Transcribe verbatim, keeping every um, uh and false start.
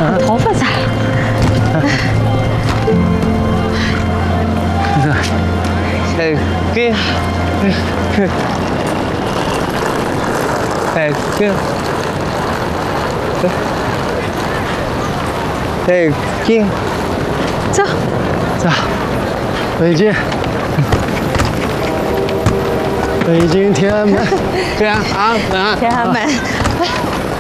头发咋了？ 哎，给，哎，给，哎，给， 走， 走，北京，北京天安门。 这样啊，啊， 天安门。